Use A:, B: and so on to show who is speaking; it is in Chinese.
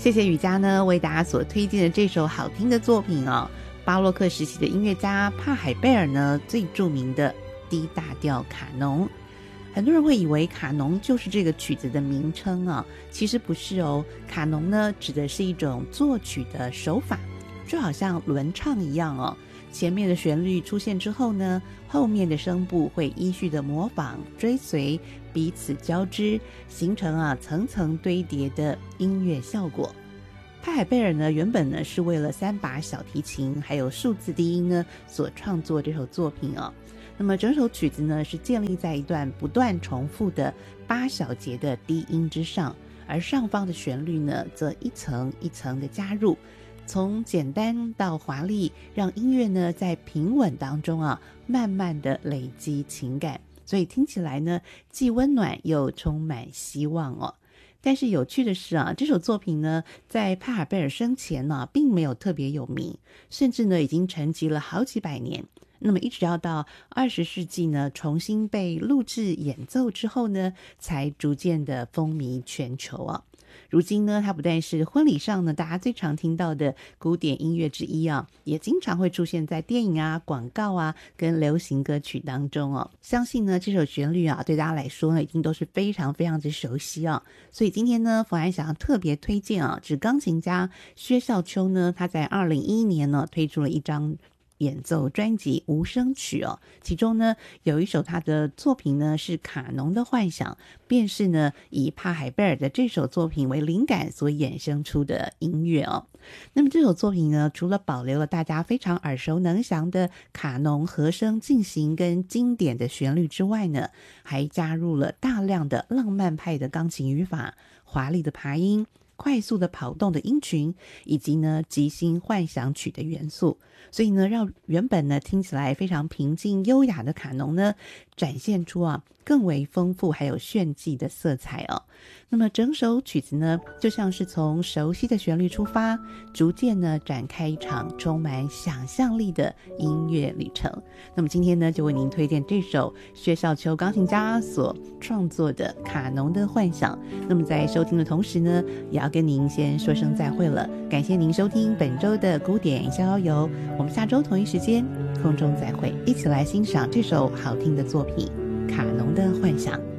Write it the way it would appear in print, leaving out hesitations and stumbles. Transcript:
A: 谢谢雨佳呢为大家所推荐的这首好听的作品哦，巴洛克时期的音乐家帕海贝尔呢最著名的 D 大调卡农。很多人会以为卡农就是这个曲子的名称啊，其实不是哦。卡农呢指的是一种作曲的手法，就好像轮唱一样哦。前面的旋律出现之后呢，后面的声部会依序的模仿、追随、彼此交织，形成层层堆叠的音乐效果。帕海贝尔呢原本呢是为了3把小提琴还有数字低音呢所创作这首作品哦。那么整首曲子呢是建立在一段不断重复的8小节的低音之上，而上方的旋律呢则一层一层的加入，从简单到华丽，让音乐呢在平稳当中慢慢的累积情感，所以听起来呢既温暖又充满希望哦。但是有趣的是这首作品呢在帕海贝尔生前呢并没有特别有名，甚至呢已经沉寂了好几百年。那么一直要到20世纪呢重新被录制演奏之后呢，才逐渐的风靡全球如今呢它不但是婚礼上呢大家最常听到的古典音乐之一也经常会出现在电影广告跟流行歌曲当中相信呢这首旋律对大家来说呢已经都是非常非常之熟悉所以今天呢冯安想要特别推荐指钢琴家薛绍秋呢他在2011年呢推出了一张演奏专辑无声曲其中呢有一首他的作品呢是卡农的幻想，便是呢以帕海贝尔的这首作品为灵感所衍生出的音乐那么这首作品呢除了保留了大家非常耳熟能详的卡农和声进行跟经典的旋律之外呢，还加入了大量的浪漫派的钢琴语法、华丽的爬音、快速的跑动的音群，以及呢即兴幻想曲的元素，所以呢让原本呢听起来非常平静优雅的卡农呢展现出更为丰富还有炫技的色彩那么整首曲子呢就像是从熟悉的旋律出发，逐渐呢展开一场充满想象力的音乐旅程。那么今天呢就为您推荐这首薛绍秋钢琴家所创作的卡农的幻想。那么在收听的同时呢也要跟您先说声再会了，感谢您收听本周的古典逍遥游，我们下周同一时间空中再会，一起来欣赏这首好听的作品卡农的幻想。